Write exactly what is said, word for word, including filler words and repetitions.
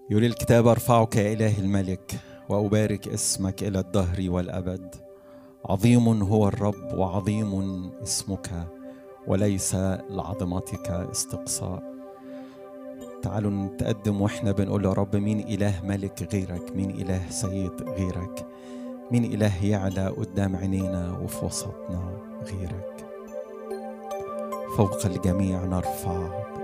يقول الكتاب: أرفعك يا إله الملك وأبارك اسمك إلى الدهر والأبد. عظيم هو الرب وعظيم اسمك وليس لعظمتك استقصاء. تعالوا نتقدم وإحنا بنقول يا رب: مين إله ملك غيرك؟ مين إله سيد غيرك؟ مين إله يعلى قدام عينينا وفي وسطنا غيرك؟ فوق الجميع نرفعك.